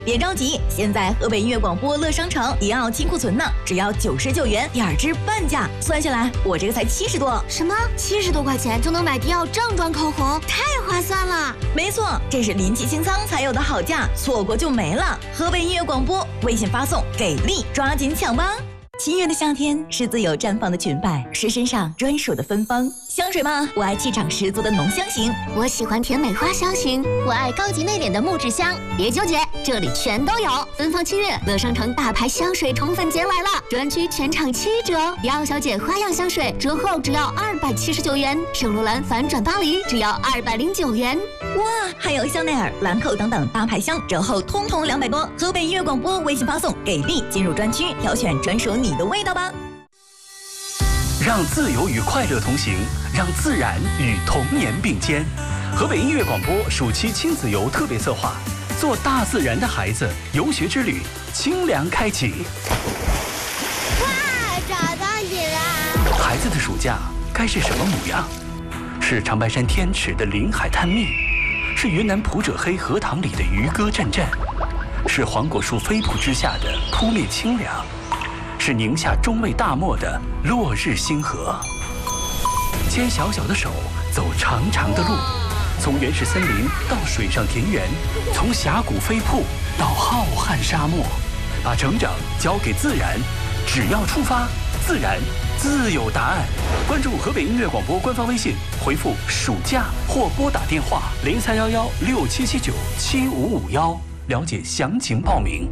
别着急，现在河北音乐广播乐商城也要清库存呢，只要99元，2支半价，算下来我这个才70多。 什么？70多块钱就能买迪奥正装口红，太划算了！ 没错，这是临期清仓才有的好价，错过就没了。河北音乐广播微信发送给力，抓紧抢吧！七月的夏天是自由绽放的裙摆，是身上专属的芬芳。香水吗？我爱气场十足的浓香型， 我喜欢甜美花香型， 我爱高级内敛的木质香。 别纠结，这里全都有。芬芳7月，乐商城大牌香水宠粉节来了，专区全场7折，迪奥小姐花样香水折后只要279元，圣罗兰反转巴黎只要209元。 哇，还有香奈儿、兰蔻等等大牌香，折后通通200多。河北音乐广播微信发送给力，进入专区挑选专属你的味道吧。 让自由与快乐同行，让自然与童年并肩。河北音乐广播暑期亲子游特别策划，做大自然的孩子游学之旅，清凉开启。 哇，找到你了！ 孩子的暑假该是什么模样？是长白山天池的林海探秘，是云南普者黑荷塘里的渔歌阵阵，是黄果树飞瀑之下的扑面清凉，是宁夏中卫大漠的落日星河。牵小小的手，走长长的路，从原始森林到水上田园，从峡谷飞瀑到浩瀚沙漠，把成长交给自然，只要出发，自然自有答案。关注河北音乐广播官方微信，回复暑假或拨打电话031167797551，了解详情报名。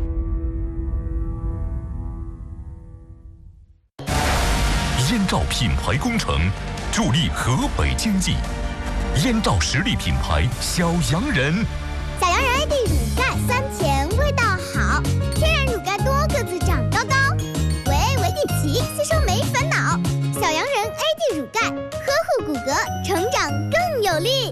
燕赵品牌工程助力河北经济，燕赵实力品牌小洋人。 小洋人 AD 乳钙酸甜味道好，天然乳钙多个子长高高，维 A 维 D 齐，吸收没烦恼。小洋人 AD 乳钙，呵护骨骼，成长更有力。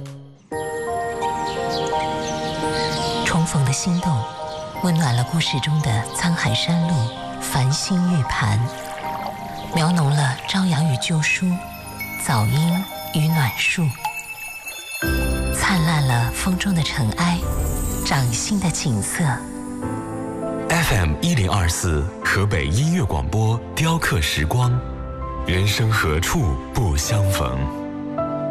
重逢的心动，温暖了故事中的沧海山路，繁星玉盘，描浓了朝阳与旧书，早樱与暖树，灿烂了风中的尘埃，掌心的景色。 FM1024河北音乐广播雕刻时光，人生何处不相逢。